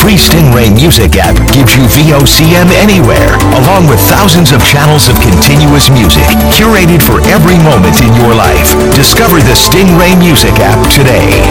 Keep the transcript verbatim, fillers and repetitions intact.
free Stingray Music app gives you V O C M anywhere, along with thousands of channels of continuous music, curated for every moment in your life. Discover the Stingray Music app today.